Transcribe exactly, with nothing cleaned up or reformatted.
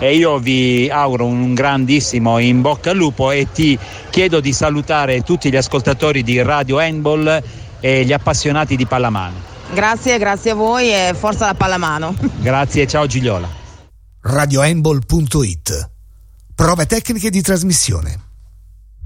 e io vi auguro un grandissimo in bocca al lupo e ti chiedo di salutare tutti gli ascoltatori di Radio Handball e gli appassionati di pallamano. Grazie, grazie a voi e forza la pallamano. Grazie, ciao Gigliola. radio handball punto it. Prove tecniche di trasmissione.